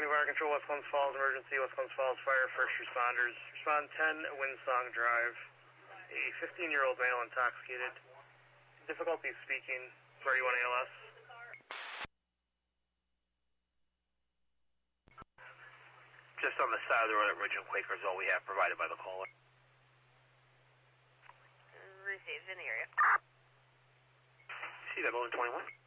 County Fire Control, West Clemens Falls Emergency, West Clemens Falls Fire, first responders. Respond 10 Windsong Drive. A 15-year-old male intoxicated. Difficulty speaking. 31 ALS. Just on the side of the road at Ridge and Quakersville, we have provided by the caller. Received in the area. See that, 21.